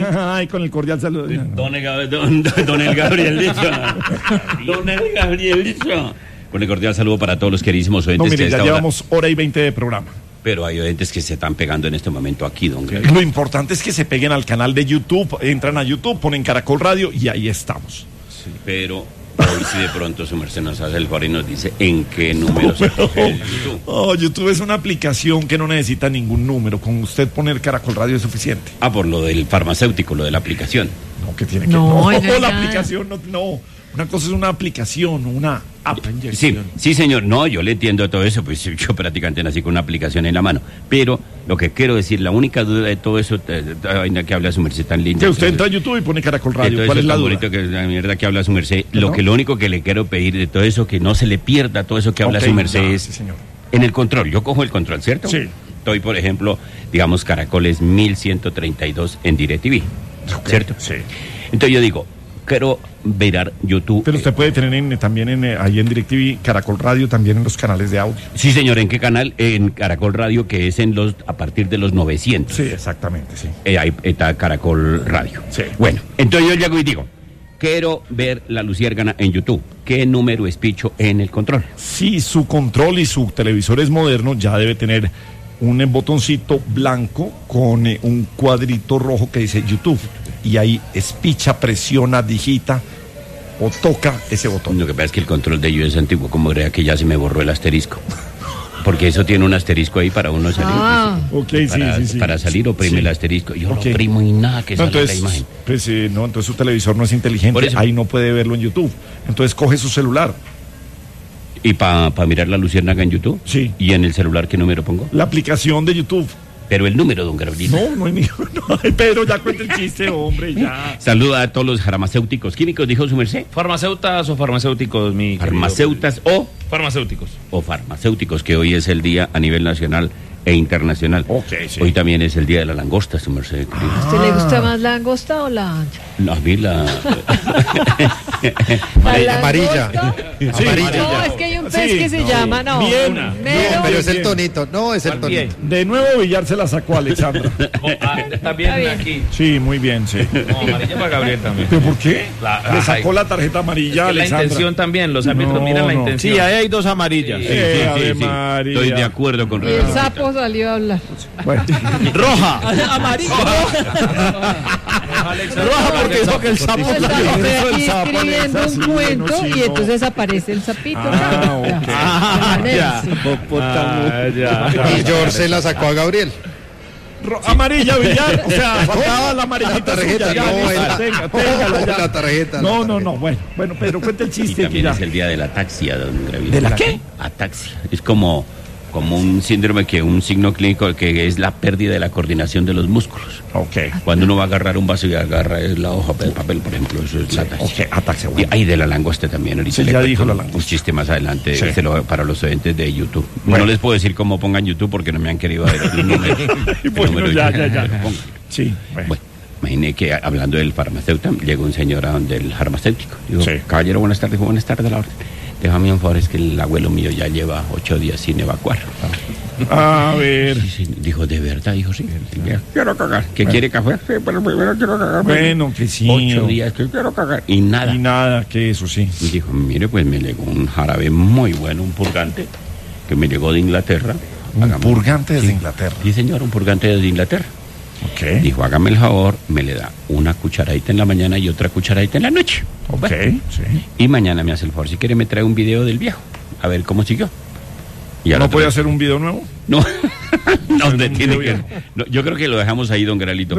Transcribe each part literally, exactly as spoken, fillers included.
Ay, con el cordial saludo. Don, el, don, don el Gabrielito. Don el Gabrielito. Con el cordial saludo para todos los queridísimos oyentes. No, mire, que ya hora... llevamos hora y veinte de programa. Pero hay oyentes que se están pegando en este momento aquí, don Gabriel. Lo importante es que se peguen al canal de YouTube, entran a YouTube, ponen Caracol Radio y ahí estamos. Sí, pero hoy si de pronto su merced nos hace el favor y nos dice en qué número no, se coge el YouTube. Oh, YouTube es una aplicación que no necesita ningún número. Con usted poner Caracol Radio es suficiente. Ah, por lo del farmacéutico, lo de la aplicación. No, que tiene que... No, No, no la nada. aplicación no, no. Una cosa es una aplicación, una app. Sí, sí, señor. No, yo le entiendo todo eso, pues yo prácticamente nací con una aplicación en la mano. Pero lo que quiero decir, la única duda de todo eso, la vaina que habla su merced tan linda. Que usted entra a YouTube y pone Caracol Radio. ¿Cuál es la duda? Bonito que la mierda que habla su merced. ¿No? Lo que lo único que le quiero pedir de todo eso, que no se le pierda todo eso que habla Okay, su merced ya, es sí, señor. en el control. Yo cojo el control, ¿cierto? Sí. Estoy, por ejemplo, digamos, Caracoles mil ciento treinta y dos en DirecTV, Okay, ¿cierto? sí. Entonces yo digo, quiero mirar YouTube. Pero usted puede tener en, también en, eh, ahí en DirecTV, Caracol Radio, también en los canales de audio. Sí, señor, ¿en qué canal? En Caracol Radio, que es en los a partir de los novecientos. Sí, exactamente, sí. Eh, ahí está Caracol Radio. Sí. Bueno, entonces yo llego y digo, quiero ver La Luciérgana en YouTube. ¿Qué número es picho en el control? Si su control y su televisor es moderno, ya debe tener un eh, botoncito blanco con eh, un cuadrito rojo que dice YouTube. Y ahí espicha, presiona, digita o toca ese botón. Lo que pasa es que el control de ellos es antiguo, como crea que ya se me borró el asterisco. Porque eso tiene un asterisco ahí para uno salir. Ah. Ok, para, sí, sí, sí. para salir oprime Sí. el asterisco. Yo Ok. lo oprimo y nada que No, salga entonces, la imagen. pues, eh, no, entonces su televisor no es inteligente, Por eso. ahí no puede verlo en YouTube. Entonces coge su celular, ¿Y para pa mirar La Luciérnaga en YouTube? Sí. ¿Y en el celular qué número pongo? la aplicación de YouTube. Pero el número, don Gabrielito. No, no hay ningún. No, ay, Pedro, ya cuenta el chiste, hombre, ya. Saluda a todos los farmacéuticos químicos, dijo su merced. Farmacéutas o farmacéuticos, mi querido? Farmacéutas o, Farmacéuticos. o farmacéuticos, que hoy es el día a nivel nacional e internacional. Ok, sí. Hoy también es el día de la langosta, su merced. querido. ¿A usted le gusta más la angosta o la ancha? No, a mí la... ¿La Amarilla. langosta? Sí. No, es que hay un pez Sí, que se no. llama, no. Bien, Mero. bien, Pero es el bien. tonito, no, es el ¿Cuál pie? tonito. De nuevo Villar se la sacó Alexandra. Oh, ah, también Está bien. aquí. Sí, muy bien, sí. No, amarilla para Gabriel también. ¿Pero por qué? La- Le ay. sacó la tarjeta amarilla a Es que la Alexandra. intención también, los árbitros No, miran la no. intención. Sí, ahí hay dos amarillas. Sí. Eh, Ave María. Estoy de acuerdo con Y el Renato. sapo salió a hablar. Bueno, Roja. Amarillo. Roja porque dijo que el sapo. Estoy Eso, el aquí sapo, escribiendo Alexa, un sí, cuento bueno, sí, y no. entonces aparece el sapito. Ah, Ya. ok. Ah, ya. Ah, ya. Y George se la sacó a Gabriel. ro- amarilla, Villar. O sea, faltaba la amarillita La tarjeta, suya. Ya, no, listo, era- tenga, téngala ya. La tarjeta, No, la no, tarjeta. no. Bueno, bueno, Pedro, cuenta el Y chiste. que también ya. es el día de la ataxia, don Gabriel. ¿De la qué? Ataxia. Es como, como un síndrome, que un signo clínico que es la pérdida de la coordinación de los músculos. Ok. Cuando uno va a agarrar un vaso y agarra la hoja de papel, por ejemplo, eso es la ataxia. Ok, ataxia, Y bueno. ahí de la langosta también. Ahorita Sí, le ya cuento dijo la un- langosta. Un chiste más adelante Sí. se lo- para los oyentes de YouTube. Bueno. No les puedo decir cómo pongan YouTube porque no me han querido ver el número. el Bueno, número ya, ya, ya. Pongan. Sí, bueno. Bueno, imaginé que a- hablando del farmacéutico, llegó un señor a donde el farmacéutico. Digo, Sí. caballero, buenas tardes, buenas tardes, la orden. Déjame un favor, es que el abuelo mío ya lleva ocho días sin evacuar. A ver. Sí, sí, dijo, ¿de verdad? Dijo, sí. Ya, quiero cagar. ¿Que quiere café? Sí, pero primero quiero cagar. Bueno, que sí. Ocho días que quiero cagar. Y nada. Y nada, que eso sí. Y dijo, mire, pues me llegó un jarabe muy bueno, un purgante, que me llegó de Inglaterra. Un Hágame- purgante desde Sí. Inglaterra. Sí, señor, un purgante desde Inglaterra. Ok. Dijo, hágame el favor, me le da una cucharadita en la mañana y otra cucharadita en la noche. Ok, Bueno, sí. y mañana me hace el favor, si quiere me trae un video del viejo, a ver cómo siguió. Y al ¿No otro puede día- hacer un video nuevo? No, no, un le tiene video que... no, yo creo que lo dejamos ahí, don Gralito.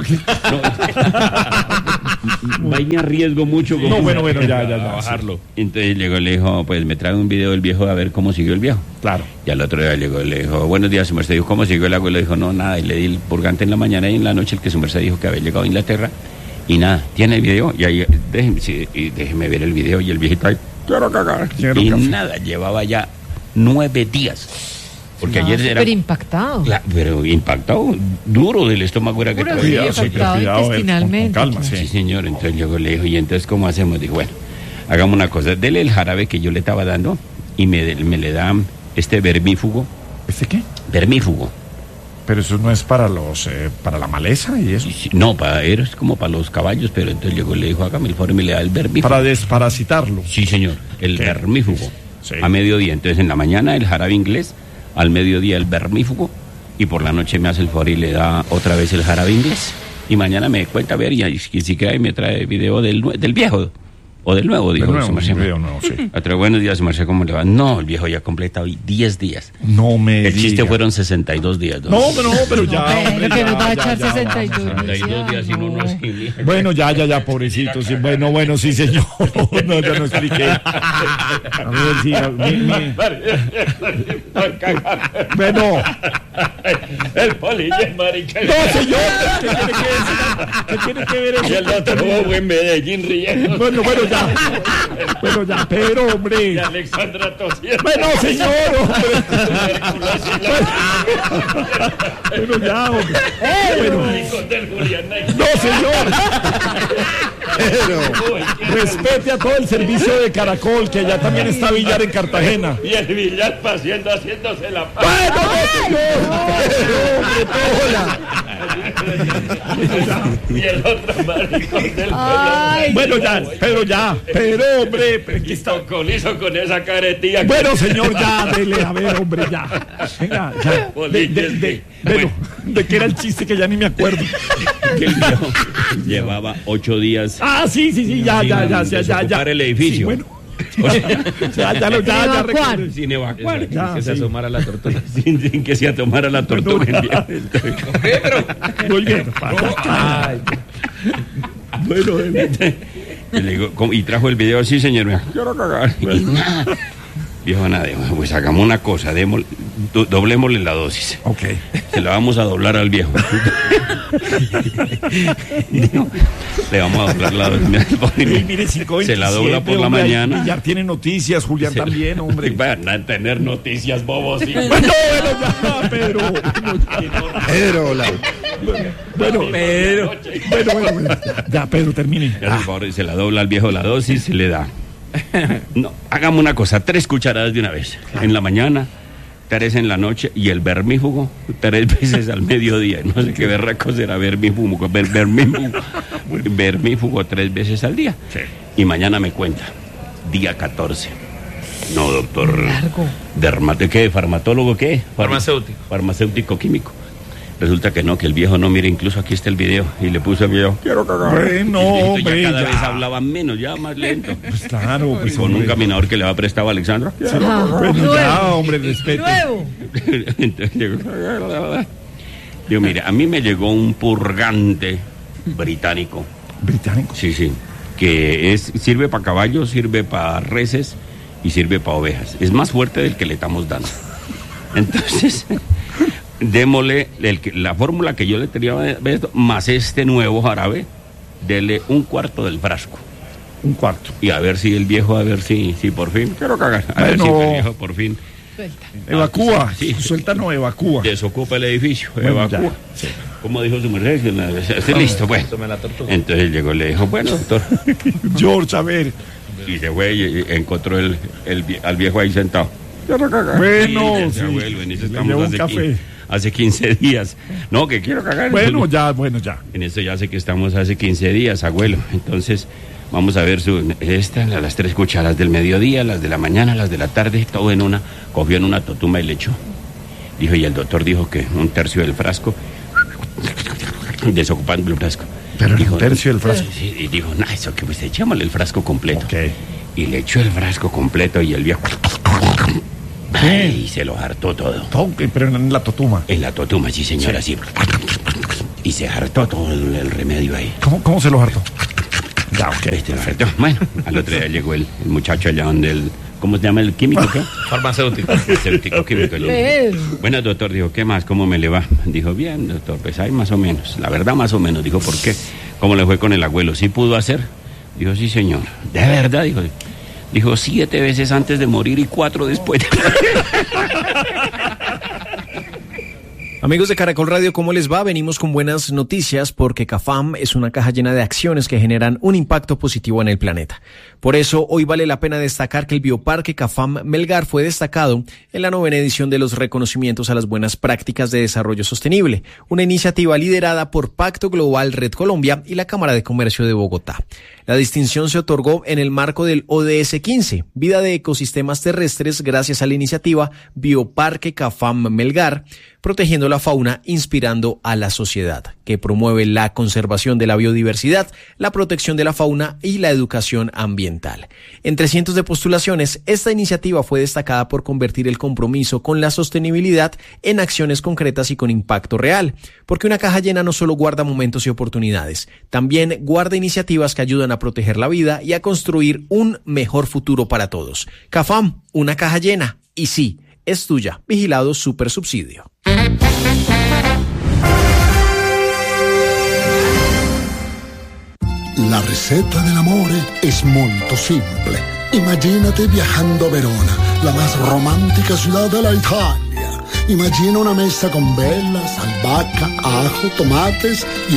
No, va y me arriesgo mucho. con- No, bueno, bueno, ya, ya, ya. A bajarlo. Entonces llegó y le dijo, pues me trae un video del viejo a ver cómo siguió el viejo. Claro. Y al otro día llegó y le dijo, buenos días, su merced. Dijo, ¿cómo siguió el abuelo? Dijo, no, nada. Y le di el purgante en la mañana y en la noche el que su merced dijo que había llegado a Inglaterra. Y nada, tiene el video. Y ahí, déjeme, sí, y déjeme ver el video. Y el viejito ahí, quiero cagar. Quiero y café. nada, llevaba ya nueve días. Porque ayer era... Súper impactado. Cla- pero impactado, duro del estómago era que Puro traía. sí, afectado cuidado, eh, intestinalmente. con- con calma, Sí, sí. señor. Entonces llegó y le dijo, ¿y entonces cómo hacemos? Dijo, bueno, hagamos una cosa, dele el jarabe que yo le estaba dando y me, me le da este vermífugo. ¿Este qué? Vermífugo. Pero eso no es para los, eh, para la maleza y eso. Y sí, no, para, era como para los caballos, pero entonces llegó y le dijo, hágame el favor y me le da el vermífugo. Para desparasitarlo. Sí, señor, el ¿Qué? vermífugo. Sí. A mediodía, entonces en la mañana el jarabe inglés, al mediodía el vermífugo, y por la noche me hace el favor y le da otra vez el jarabe inglés. Y mañana me cuenta a ver, y, y si quiere me trae video del, nue- del viejo, o del nuevo, dijo. Del nuevo, su merced. un video nuevo, sí. Otra, buenos días, su merced, ¿cómo le va? No, el viejo ya completa hoy diez días. No me El chiste diga. fueron sesenta y dos días. don No, César. pero no, pero ya. Pero hombre, que ya, nos va a ya, echar ya, sesenta y dos. vamos. sesenta y dos días y uno no No. sigue. Bueno, ya, ya, ya, pobrecito. Sí, bueno, bueno, sí, señor. No, ya no expliqué. A ver, sí, a- mi- mi- Bueno, El polilla, marica. no, señor. ¿Qué tiene que decir? ¿Qué tiene que ver eso? Y el otro bobo en Medellín riendo. Bueno, bueno, ya. Bueno, ya, pero, Y hombre. Alexandra tosiendo. Bueno, señor, hombre. Bueno, ya, hombre. Bueno, no, señor. Pero, Respete a todo el servicio de Caracol, que allá también está Villar en Cartagena. Y el Villar paseando, haciéndose la paz. Bueno, Y el otro maricón del Ay, bueno, ya, pero ya, pero, hombre, pero aquí Y está. tocó liso con esa caretilla. que- Bueno, señor, ya, dele, a ver, hombre, ya. Venga, ya. De, de, de, bueno, ¿de qué era el chiste que ya ni me acuerdo? que el viejo llevaba ocho días Ah, sí, sí, sí, ya, ya, ya, ya, ya, ya. desocupar el edificio. Sí, bueno. Ya, ya, lo, ya, ya Evacuar. recuerdo. sin evacuar. Ya, que se sí. asomara la tortuga. Sin, sin que se tomara la tortuga. el viejo. Entonces, Muy bien. Ay, bueno, él- y le digo, ¿cómo? Y trajo el video, sí, señor. me- Quiero cagar. Y nada. Viejo, nada, pues hagamos una cosa, démosle- do- doblémosle la dosis. Ok. Se la vamos a doblar al viejo. Digo, le vamos a doblar la dosis. Ey, mire, cinco Se la dobla por la hombre, ahí mañana. Villar tiene noticias, Julián Se- también, hombre. Van a tener noticias, bobos. sí. Bueno, bueno, ya, Pedro. Pedro, la, Bueno, Pero. bueno, bueno, bueno. Ya, Pedro, termine. Ya, por favor, se la dobla al viejo la dosis, se le da. No, hagamos una cosa, tres cucharadas de una vez. En la mañana, tres en la noche y el vermífugo tres veces al mediodía. No sé qué berraco será vermífugo, ver, vermífugo, vermífugo tres veces al día. Sí. Y mañana me cuenta, día catorce. No, doctor. Largo. Dermate, ¿qué? ¿Farmatólogo qué? Farma- Farmacéutico. Farmacéutico químico. Resulta que no, que el viejo no, mire, incluso aquí está el video. Y le puso el video. Quiero cagar. Bueno, Y el viejito hombre, ya cada ya. vez hablaba menos, ya más lento. Pues claro, pues Con un hombre. caminador que le va prestado a Alexandra. Ah, Bueno, ya, nuevo. hombre, respete. Nuevo. Entonces llegó. Digo, mire, a mí me llegó un purgante británico. Británico. Sí, sí. Que es, sirve para caballos, sirve para reses y sirve para ovejas. Es más fuerte del que le estamos dando. Entonces, démosle el que- la fórmula que yo le tenía más este nuevo jarabe, dele un cuarto del frasco. Un cuarto. Y a ver si el viejo, a ver si, si por fin, quiero cagar, a ver Bueno. si el viejo por fin Suelta. Evacúa. Sí. Suelta, no, evacúa. desocupa el edificio, Bueno, evacúa. ya, sí. Como dijo su merced, estoy listo, pues. tome la tortuga. Entonces llegó y le dijo, bueno, doctor. George, a ver. Y se fue y, y encontró el, el vie- al viejo ahí sentado. Quiero cagar. Bueno, Sí, ya, sí. abuelo, en eso Le estamos llevo un hace, café. quince, hace quince días. No, que quiero cagar. Bueno, ya, bueno, ya. En esto ya sé que estamos hace quince días, abuelo. Entonces, vamos a ver su, esta, las tres cucharas del mediodía, las de la mañana, las de la tarde, todo en una. Cogió en una totuma y le echó. Dijo, y el doctor dijo que un tercio del frasco, desocupando el frasco. Pero dijo, un tercio del frasco. Sí, y dijo, no, eso que pues echémosle el frasco completo. Ok. Y le echó el frasco completo y el viejo. Ay, y se lo hartó todo. Toque, pero en la totuma. En la totuma, sí, señora, sí. Y se hartó todo el, el remedio ahí. ¿Cómo, cómo se lo hartó? Ya, ok. Este lo hartó. Bueno, al otro día llegó el, el muchacho allá donde el. ¿Cómo se llama el químico? ¿Qué? Farmacéutico. Farmacéutico químico. Le Pedro. dijo, bueno, doctor, dijo, ¿qué más? ¿Cómo me le va? Dijo, bien, doctor, pues ahí más o menos. La verdad, más o menos. Dijo, ¿por qué? ¿Cómo le fue con el abuelo? ¿Sí pudo hacer? Dijo, sí, señor. ¿De verdad? Dijo, dijo siete veces antes de morir y cuatro después de Amigos de Caracol Radio, ¿cómo les va? Venimos con buenas noticias porque CAFAM es una caja llena de acciones que generan un impacto positivo en el planeta. Por eso, hoy vale la pena destacar que el Bioparque CAFAM Melgar fue destacado en la novena edición de los reconocimientos a las buenas prácticas de desarrollo sostenible, una iniciativa liderada por Pacto Global Red Colombia y la Cámara de Comercio de Bogotá. La distinción se otorgó en el marco del O D S quince, Vida de Ecosistemas Terrestres, gracias a la iniciativa Bioparque CAFAM Melgar, protegiendo la fauna, inspirando a la sociedad, que promueve la conservación de la biodiversidad, la protección de la fauna y la educación ambiental. Entre cientos de postulaciones, esta iniciativa fue destacada por convertir el compromiso con la sostenibilidad en acciones concretas y con impacto real, porque una caja llena no solo guarda momentos y oportunidades, también guarda iniciativas que ayudan a proteger la vida y a construir un mejor futuro para todos. CAFAM, una caja llena, y sí, es tuya. Vigilado Supersubsidio. La ricetta dell'amore es molto simple. Imagínate viajando a Verona, la más romántica ciudad de la Italia. Imagina una mesa con velas, albahaca, ajo, tomates y